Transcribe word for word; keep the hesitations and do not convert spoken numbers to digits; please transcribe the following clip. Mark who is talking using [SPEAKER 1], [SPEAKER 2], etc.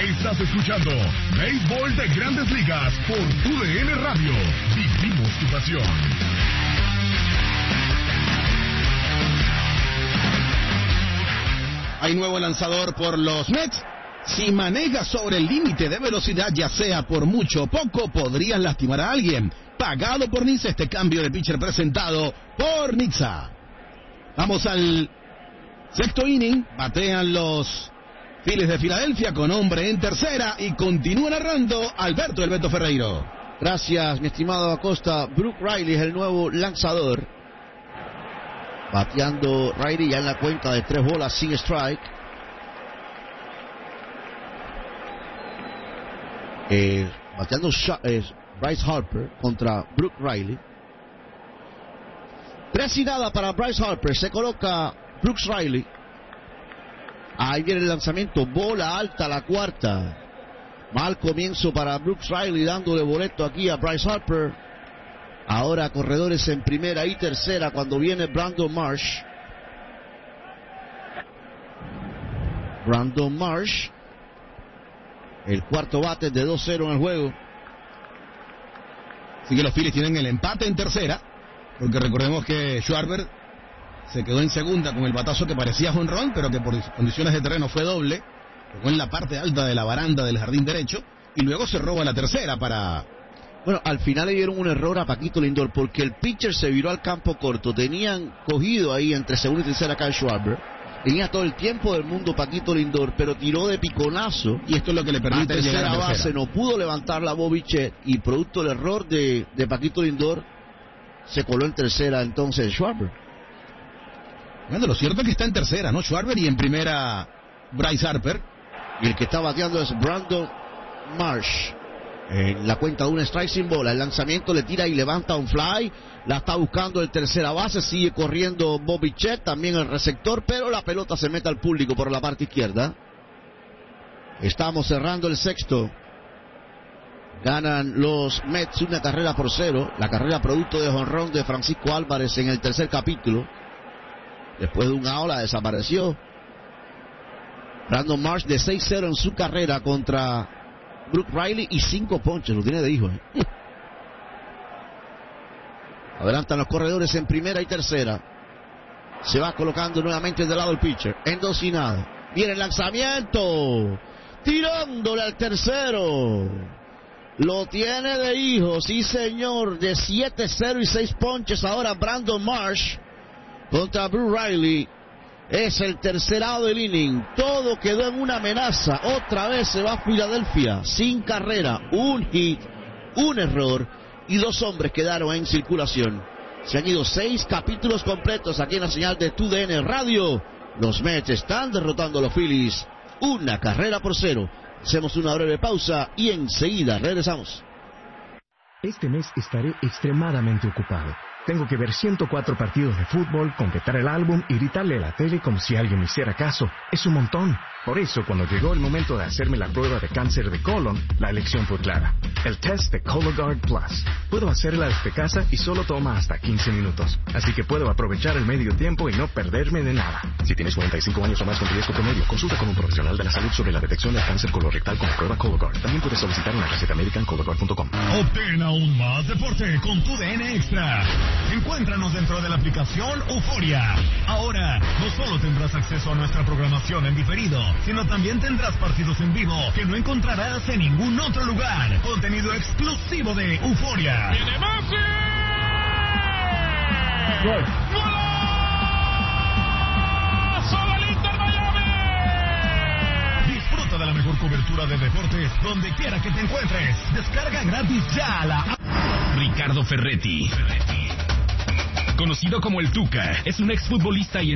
[SPEAKER 1] Estás escuchando Béisbol de Grandes Ligas por U D N Radio. Vivimos tu pasión.
[SPEAKER 2] Hay nuevo lanzador por los Mets. Si manejas sobre el límite de velocidad, ya sea por mucho o poco, podrías lastimar a alguien. Pagado por Nixa, este cambio de pitcher presentado por Nixa. Vamos al sexto inning. Batean los Phillies de Filadelfia con hombre en tercera y continúa narrando Alberto El Beto Ferreiro.
[SPEAKER 3] Gracias, mi estimado Acosta. Brooke Riley es el nuevo lanzador. Bateando Riley ya en la cuenta de tres bolas sin strike. Eh, bateando eh, Bryce Harper contra Brooke Riley. Tres y nada para Bryce Harper. Se coloca Brooks Riley. Ahí viene el lanzamiento. Bola alta, la cuarta. Mal comienzo para Brooks Riley, dándole boleto aquí a Bryce Harper. Ahora corredores en primera y tercera cuando viene Brandon Marsh. Brandon Marsh. El cuarto bate de dos cero en el juego.
[SPEAKER 2] Así que los Phillies tienen el empate en tercera, porque recordemos que Schwarber se quedó en segunda con el batazo que parecía jonrón, pero que por condiciones de terreno fue doble. Pegó en la parte alta de la baranda del jardín derecho y luego se roba la tercera para...
[SPEAKER 3] Bueno, al final le dieron un error a Paquito Lindor porque el pitcher se viró al campo corto. Tenían cogido ahí entre segunda y tercera a Kyle Schwarber. Tenía todo el tiempo del mundo Paquito Lindor, pero tiró de piconazo.
[SPEAKER 2] Y esto es lo que le permite llegar a
[SPEAKER 3] tercera
[SPEAKER 2] tercera
[SPEAKER 3] base. No pudo levantar la Bobichet y producto del error de, de Paquito Lindor se coló en tercera entonces Schwarber.
[SPEAKER 2] Bueno, lo cierto es que está en tercera, ¿no? Schwarber y en primera Bryce Harper.
[SPEAKER 3] Y el que está bateando es Brandon Marsh. En la cuenta de un strike sin bola. El lanzamiento le tira y levanta un fly. La está buscando el tercera base. Sigue corriendo Bobichet, también el receptor, pero la pelota se mete al público por la parte izquierda. Estamos cerrando el sexto. Ganan los Mets una carrera por cero. La carrera producto de jonrón de Francisco Álvarez en el tercer capítulo. Después de una ola desapareció. Brandon Marsh de seis cero en su carrera contra Brooke Riley y cinco ponches, lo tiene de hijo. ¿eh? Adelantan los corredores en primera y tercera. Se va colocando nuevamente del lado el pitcher. En dos y nada. Viene el lanzamiento. Tirándole al tercero. Lo tiene de hijo, sí señor. De siete cero y seis ponches ahora Brandon Marsh contra Brooke Riley. Es el tercerado del inning. Todo quedó en una amenaza. Otra vez se va a Filadelfia. Sin carrera. Un hit. Un error. Y dos hombres quedaron en circulación. Se han ido seis capítulos completos aquí en la señal de Tu D N Radio. Los Mets están derrotando a los Phillies. Una carrera por cero. Hacemos una breve pausa y enseguida regresamos.
[SPEAKER 4] Este mes estaré extremadamente ocupado. Tengo que ver ciento cuatro partidos de fútbol, completar el álbum y gritarle a la tele como si alguien me hiciera caso. Es un montón. Por eso, cuando llegó el momento de hacerme la prueba de cáncer de colon, la elección fue clara. El test de Cologuard Plus. Puedo hacerla desde casa y solo toma hasta quince minutos. Así que puedo aprovechar el medio tiempo y no perderme de nada. Si tienes cuarenta y cinco años o más con riesgo promedio, consulta con un profesional de la salud sobre la detección del cáncer colorectal con la prueba Cologuard. También puedes solicitar una receta médica en cologuard punto com.
[SPEAKER 1] Obtén aún más deporte con Tu D N Extra. Encuéntranos dentro de la aplicación Euforia. Ahora, no solo tendrás acceso a nuestra programación en diferido, sino también tendrás partidos en vivo que no encontrarás en ningún otro lugar. Contenido exclusivo de Euforia. ¡Viene Messi! ¡Gol! ¡Golazo del Inter Miami! Disfruta de la mejor cobertura de deportes donde quiera que te encuentres. Descarga gratis ya la app.
[SPEAKER 5] Ricardo Ferretti, conocido como el Tuca, es un exfutbolista y